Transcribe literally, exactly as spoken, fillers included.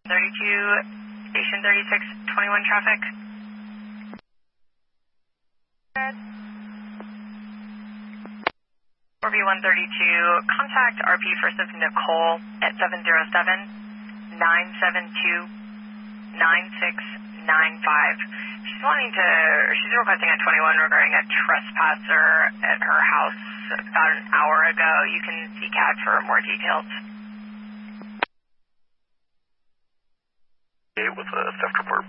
thirty-two, station thirty-six twenty-one traffic. four B one thirty-two, contact R P First of Nicole at seven zero seven, nine seven two, nine six nine five. She's wanting to, she's requesting a twenty-one regarding a trespasser at her house about an hour ago. You can see C A D for more details. With a theft report